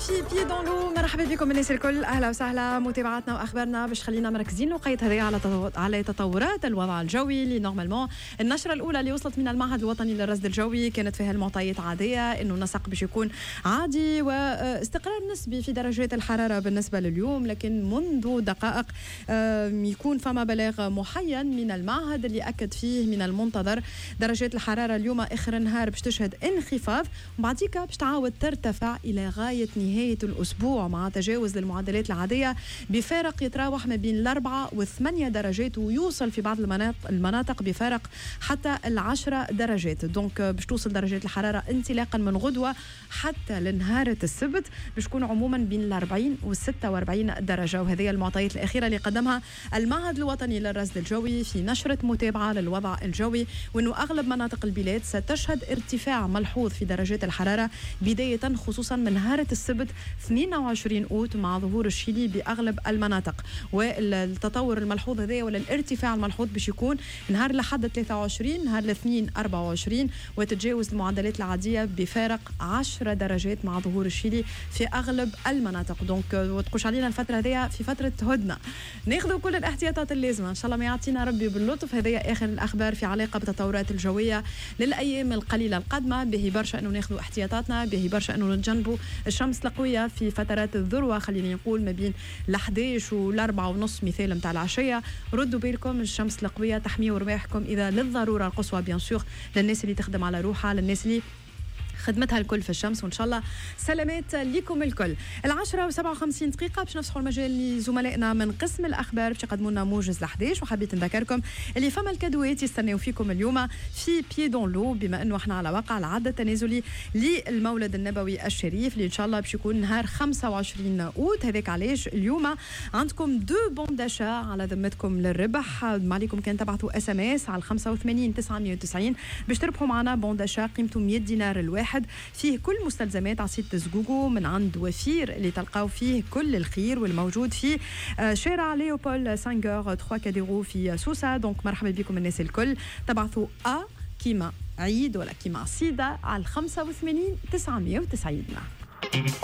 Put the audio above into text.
في بي دون لو. مرحبا بكم الناس الكل، اهلا وسهلا. متابعتنا واخبارنا باش خلينا مركزين الوقيت هذه على تطورات الوضع الجوي اللي نورمالمون النشره الاولى اللي وصلت من المعهد الوطني للرصد الجوي كانت فيها المعطيات عاديه، انه النسق باش يكون عادي واستقرار نسبي في درجات الحراره بالنسبه لليوم، لكن منذ دقائق يكون فما بلاغ محين من المعهد اللي اكد فيه من المنتظر درجات الحراره اليوم اخر النهار باش تشهد انخفاض وبعديك باش تعاود ترتفع الى غايه نهايه الاسبوع مع تجاوز للمعدلات العاديه بفارق يتراوح ما بين 4 و8 درجات ويوصل في بعض المناطق بفارق حتى 10 درجات. دونك باش توصل درجات الحراره انطلاقا من غدوه حتى لنهار السبت باش تكون عموما بين 40 و 46 درجه، وهذه المعطيات الاخيره اللي قدمها المعهد الوطني للرصد الجوي في نشره متابعه للوضع الجوي، وانه اغلب مناطق البلاد ستشهد ارتفاع ملحوظ في درجات الحراره بدايه خصوصا من نهار السبت 22 اوت مع ظهور الشيلي باغلب المناطق. والتطور الملحوظ هذا ولا الارتفاع الملحوظ باش يكون نهار الاحد 23 نهار الاثنين 24 وتتجاوز المعدلات العاديه بفارق 10 درجات مع ظهور الشيلي في اغلب المناطق. دونك وتقوش علينا الفتره هذه في فتره هدنه، ناخذوا كل الاحتياطات اللازمه ان شاء الله ما يعطينا ربي باللطف. هذه اخر الاخبار في علاقه بالتطورات الجويه للايام القليله القادمه، به برشا انه ناخذوا احتياطاتنا، به برشا انه نتجنبوا الشمس القويه في فترات الذروه، خلينا نقول ما بين ال11 و4:30 مثال نتاع العشيه. ردوا بالكم الشمس القويه تحميوا رواحكم اذا للضروره القصوى بيان سور، للناس اللي تخدم على روحها، للناس اللي خدمتها الكل في الشمس، وان شاء الله سلامات لكم الكل. 10:57 دقيقه باش نفسحوا المجال لزملائنا من قسم الاخبار باش يقدموا لنا موجز ل11. وحبيت نذكركم اللي فما الكادوات يستناو فيكم اليوم في بي دون لو، بما انه احنا على واقع العد التنازلي للمولد النبوي الشريف اللي ان شاء الله باش يكون نهار 25 اوت. هذاك علاش اليوم عندكم 2 بون داشا على ذمتكم للربح، ما عليكم كان تبعثوا اس ام اس على 85 990 باش تربحوا معنا بون داشا قيمته 100 دينار الواحد، فيه كل مستلزمات على سيت زغوغو من عند وفير اللي تلقاو فيه كل الخير والموجود في شارع ليوبول سانغور 3 كاديرو في سوسة. دونك مرحبا بكم الناس الكل، تبعثوا كيما عيد ولا كيما عصيدة على 85 990.